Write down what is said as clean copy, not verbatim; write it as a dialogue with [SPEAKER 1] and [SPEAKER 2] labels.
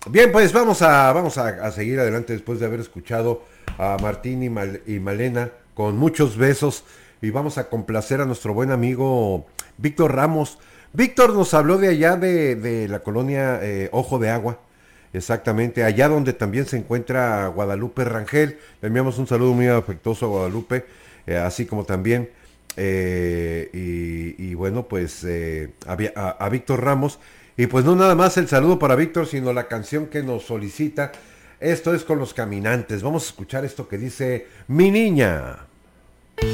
[SPEAKER 1] Bien, pues vamos a seguir adelante después de haber escuchado a Martín y Malena con muchos besos y vamos a complacer a nuestro buen amigo Víctor Ramos. Víctor nos habló de allá de la colonia Ojo de Agua, exactamente, allá donde también se encuentra Guadalupe Rangel. Le enviamos un saludo muy afectuoso a Guadalupe, así como también y bueno, pues a Víctor Ramos. Y pues no nada más el saludo para Víctor, sino la canción que nos solicita. Esto es con los caminantes. Vamos a escuchar esto que dice Mi Niña.